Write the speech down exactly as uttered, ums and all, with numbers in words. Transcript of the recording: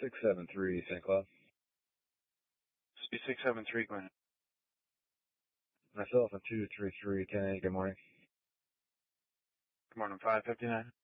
six seven three, Saint Cloud. C six seven three, go ahead. Myself and two three three, ten eight, good morning. Good morning, five fifty-nine.